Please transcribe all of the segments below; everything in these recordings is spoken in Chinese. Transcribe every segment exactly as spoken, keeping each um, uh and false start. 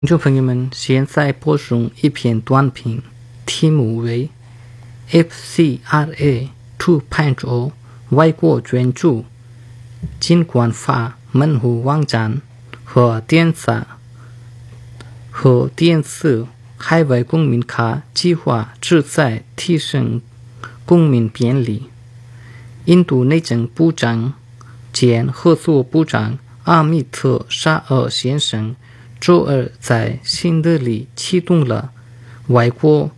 听众朋友们，现在播送一篇短评，题目为 F C R A 二点零 外国捐助监管法门户网站和电子和电子海外公民卡计划旨在提升公民便利。印度内政部长兼合作部长阿米特沙尔先生周二在新德里启动了外国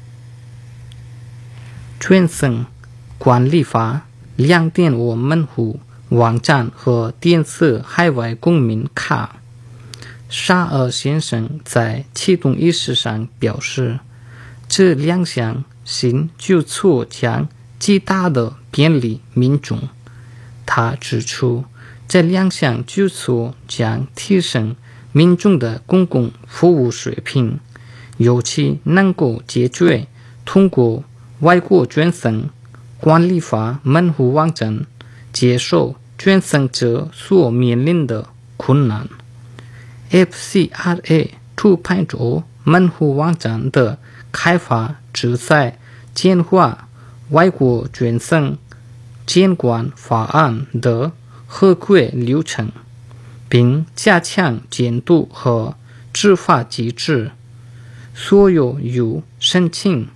捐赠管理法两点五门户网站和电子海外公民卡。沙尔先生在启动仪式上表示，这两项新举措将极大地便利民众。他指出，这两项举措将提升民众的公共服务水平，尤其能够解决通过外国捐赠管理法门户网站接受捐赠者所面临的困难。F C R A 二点零 门户网站的开发旨在简化外国捐赠监管法案的合规流程，并加强监督和执法机制。所有有申请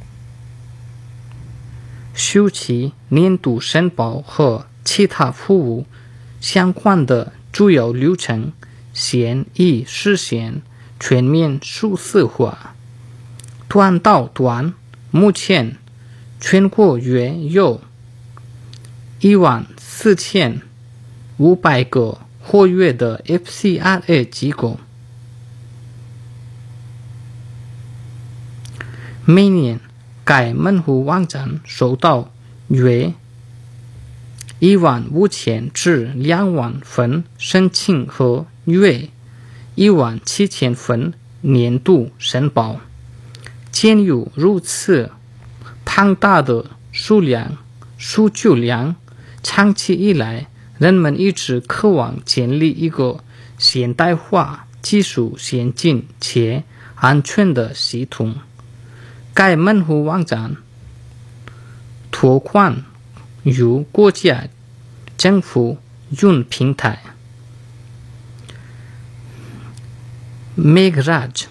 修期年度申报和其他服务相关的主要流程现已实现全面数字化。端到端，目前全国约有一万四千五百个活跃的 F C R A 机构，每年该门户网站收到约一万五千至两万份申请和约一万七千份年度申报。鉴于如此庞大的数量数据量，长期以来人们一直渴望建立一个现代化、技术先进且安全的系统。该门户网站拓宽由国家政府云平台 Meghraj，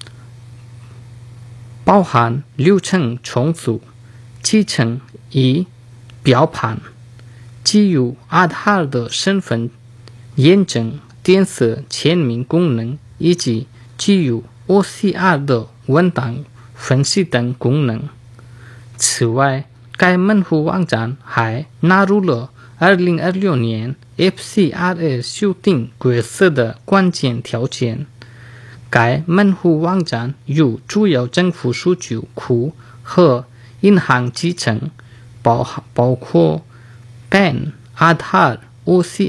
包含流程重组、集成与标盘，基于 Aadhaar 的身份验证、电子签名功能，以及基于 O C R 的文档分析等功能。此外，该门户网站还纳入了二零二六年 F C R A 修订规则的关键条件。该门户网站由主要政府数据库和银行集成，包包括 P A N、Aadhaar、O C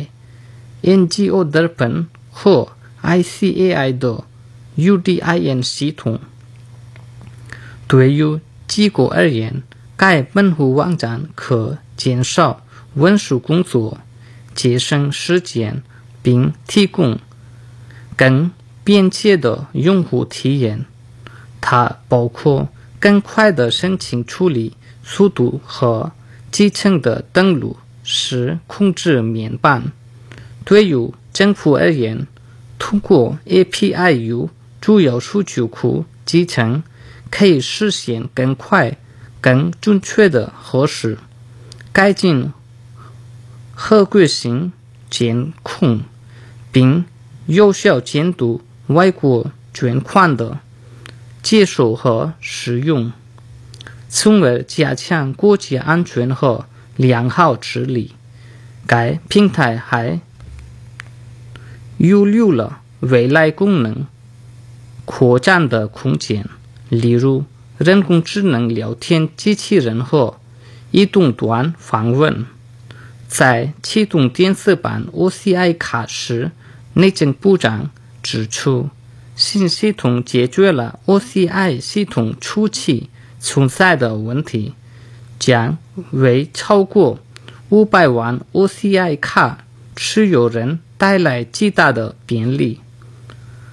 I、N G O Darpan 和 I C A I 的 U D I N 系统。对于机构而言，该门户网站可减少文书工作，节省时间，并提供更便捷的用户体验。它包括更快的申请处理速度和集成的登录时控制面板。对于政府而言，通过 A P I 与主要数据库集成，可以实现更快、更准确的核实、改进合规性监控，并有效监督外国捐款的接收和使用，从而加强国家安全和良好治理。该平台还预留了未来功能扩展的空间，例如人工智能聊天机器人和移动端访问。在启动电子版 O C I 卡时，内政部长指出，新系统解决了 O C I 系统初期存在的问题，将为超过五百万 O C I 卡持有人带来极大的便利。